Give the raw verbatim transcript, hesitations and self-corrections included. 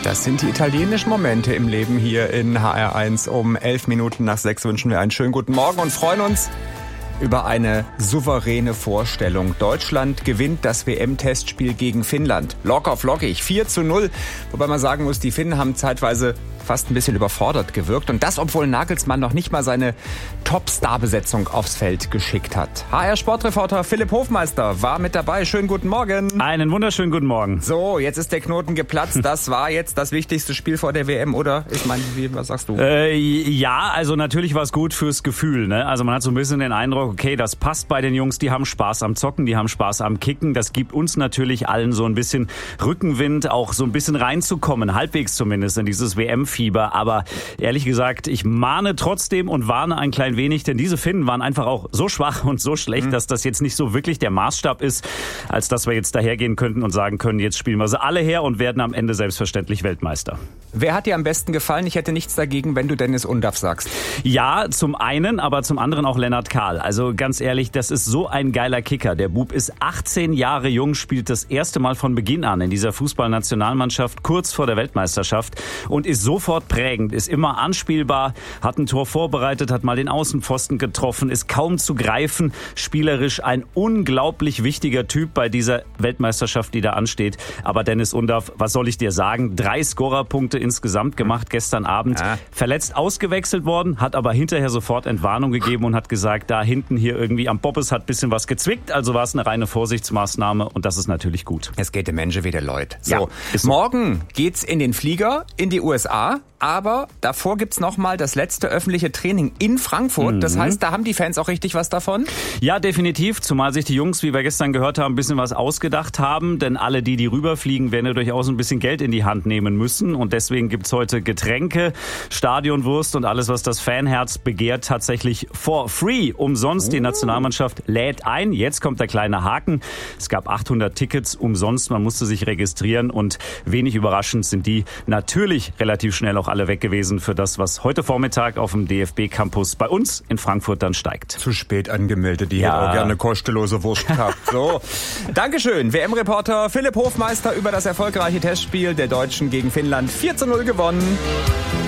Das sind die italienischen Momente im Leben hier in H R eins. Um elf Minuten nach sechs wünschen wir einen schönen guten Morgen und freuen uns über eine souveräne Vorstellung. Deutschland gewinnt das W M-Testspiel gegen Finnland. Locker flockig, vier zu null. Wobei man sagen muss, die Finnen haben zeitweise fast ein bisschen überfordert gewirkt. Und das, obwohl Nagelsmann noch nicht mal seine Top-Star-Besetzung aufs Feld geschickt hat. H R-Sportreporter Philipp Hofmeister war mit dabei. Schönen guten Morgen. Einen wunderschönen guten Morgen. So, jetzt ist der Knoten geplatzt. Das war jetzt das wichtigste Spiel vor der W M, oder? Ich meine, wie, was sagst du? Äh, ja, also natürlich war es gut fürs Gefühl. Ne? Also man hat so ein bisschen den Eindruck, okay, das passt bei den Jungs. Die haben Spaß am Zocken, die haben Spaß am Kicken. Das gibt uns natürlich allen so ein bisschen Rückenwind, auch so ein bisschen reinzukommen, halbwegs zumindest in dieses W M-Fieber. Aber ehrlich gesagt, ich mahne trotzdem und warne ein klein wenig, denn diese Finnen waren einfach auch so schwach und so schlecht, mhm. dass das jetzt nicht so wirklich der Maßstab ist, als dass wir jetzt dahergehen könnten und sagen können, jetzt spielen wir sie alle her und werden am Ende selbstverständlich Weltmeister. Wer hat dir am besten gefallen? Ich hätte nichts dagegen, wenn du Dennis Undaff sagst. Ja, zum einen, aber zum anderen auch Lennart Kahl. Also ganz ehrlich, das ist so ein geiler Kicker. Der Bub ist achtzehn Jahre jung, spielt das erste Mal von Beginn an in dieser Fußballnationalmannschaft kurz vor der Weltmeisterschaft und ist sofort prägend, ist immer anspielbar, hat ein Tor vorbereitet, hat mal den Außenpfosten getroffen, ist kaum zu greifen, spielerisch ein unglaublich wichtiger Typ bei dieser Weltmeisterschaft, die da ansteht. Aber Dennis Undaff, was soll ich dir sagen? Drei Scorerpunkte insgesamt gemacht gestern Abend, ja. Verletzt ausgewechselt worden, hat aber hinterher sofort Entwarnung gegeben und hat gesagt, da hinten hier irgendwie am Bobbes hat ein bisschen was gezwickt, also war es eine reine Vorsichtsmaßnahme und das ist natürlich gut. Es geht dem Menschen wie der Leute. So, ja, so. Morgen geht's in den Flieger in die U S A, aber davor gibt's noch mal das letzte öffentliche Training in Frankfurt. Mhm. Das heißt, da haben die Fans auch richtig was davon? Ja, definitiv, zumal sich die Jungs, wie wir gestern gehört haben, ein bisschen was ausgedacht haben, denn alle, die die rüberfliegen, werden ja durchaus ein bisschen Geld in die Hand nehmen müssen und deswegen gibt's heute Getränke, Stadionwurst und alles, was das Fanherz begehrt, tatsächlich for free, umsonst. Die Nationalmannschaft lädt ein. Jetzt kommt der kleine Haken. Es gab achthundert Tickets umsonst, man musste sich registrieren und wenig überraschend sind die natürlich relativ schnell auch alle weg gewesen für das, was heute Vormittag auf dem D F B-Campus bei uns in Frankfurt dann steigt. Zu spät angemeldet, die ja. hätten auch gerne kostenlose Wurst gehabt. So. Dankeschön, W M-Reporter Philipp Hofmeister über das erfolgreiche Testspiel der Deutschen gegen Finnland. vier zu null gewonnen.